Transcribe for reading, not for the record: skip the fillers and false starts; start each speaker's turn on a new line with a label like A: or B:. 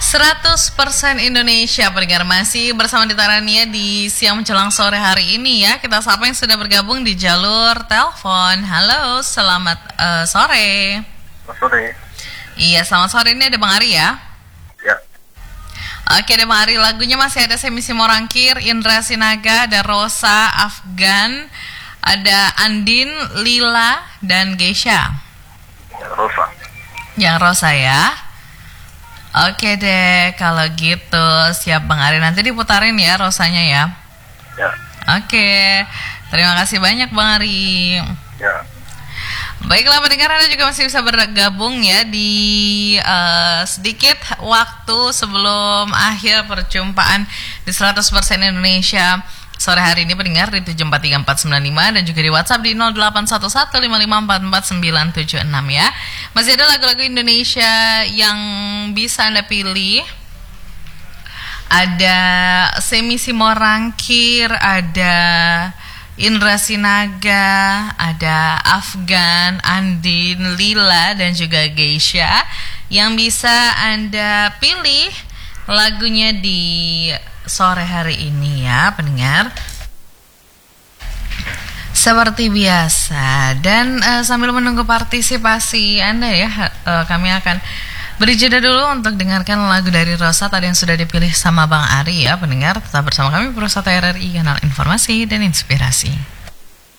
A: 100% Indonesia pendengar, masih bersama Dita Rania di siang menjelang sore hari ini ya. Kita sapa yang sudah bergabung di jalur telepon. Halo, selamat sore.
B: Selamat sore.
A: Iya, selamat sore, ini ada Bang Ari ya.
B: Ya.
A: Oke deh Bang Ari, lagunya masih ada Semi Simorangkir, Indra Sinaga, ada Rosa, Afgan, ada Andin, Lila, dan Geisha.
B: Rosa.
A: Yang Rosa ya. Oke deh, kalau gitu siap Bang Ari, nanti diputarin ya Rosanya ya.
B: Ya.
A: Oke, terima kasih banyak Bang Ari.
B: Ya.
A: Baiklah pendengar, Anda juga masih bisa bergabung ya di sedikit waktu sebelum akhir perjumpaan di 100% Indonesia sore hari ini pendengar di 7434495 dan juga di WhatsApp di 081155444976 ya. Masih ada lagu-lagu Indonesia yang bisa Anda pilih. Ada Semi Simorangkir, ada Indra Sinaga, ada Afgan, Andin, Lila, dan juga Geisha yang bisa Anda pilih lagunya di sore hari ini ya pendengar. Seperti biasa, dan sambil menunggu partisipasi Anda ya, kami akan beri jeda dulu untuk dengarkan lagu dari Rosa tadi yang sudah dipilih sama Bang Ari ya pendengar. Tetap bersama kami Perusahaan RRI, kanal informasi dan inspirasi.